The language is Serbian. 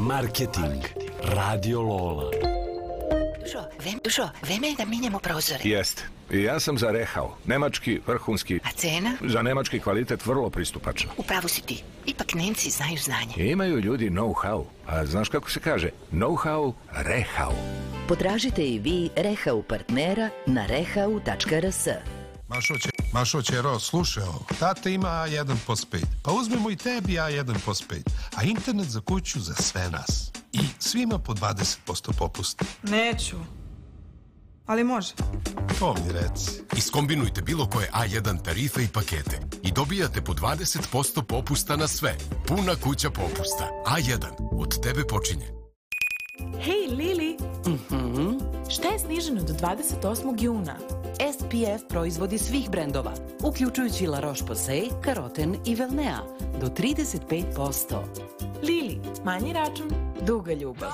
Marketing. Radio Lola. Dušo, vreme je da menjamo prozore. Jeste. I ja sam za Rehau. Nemački, vrhunski. A cena? Za nemački kvalitet vrlo pristupačna. Upravo si ti. Ipak Nemci znaju znanje. Imaju ljudi know-how. A znaš kako se kaže? Know-how, Rehau. Potražite i vi Rehau partnera na rehau.rs. Mašo ćero, slušaj ovo. Tata ima A1 postpaid. Pa uzmemo i tebi A1 postpaid. A internet za kuću za sve nas. I svima po 20% popusta. Neću. Ali može. To mi reci. Iskombinujte bilo koje A1 tarife i pakete i dobijate po 20% popusta na sve. Puna kuća popusta. A1. Od tebe počinje. Hej, Lili! Šta je sniženo do 28. juna? SPF proizvodi svih brendova, uključujući La Roche-Posay, Karoten i Velnea, do 35%. Lili, manji račun, duga ljubav.